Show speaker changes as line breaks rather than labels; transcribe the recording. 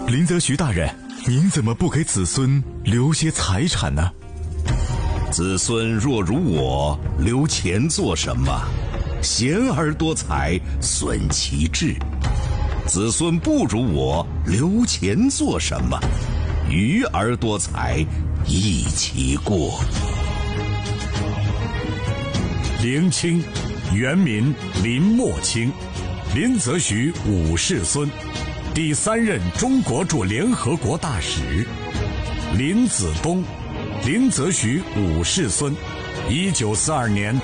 林则徐大人，您怎么不给子孙留些财产呢？
子孙若如我，留钱做什么？贤而多财，损其志。子孙不如我，留钱做什么？愚而多财，益其过。
林清，原名林默清，林则徐五世孙，第3任中国驻联合国大使。林子东，林则徐五世孙，1942年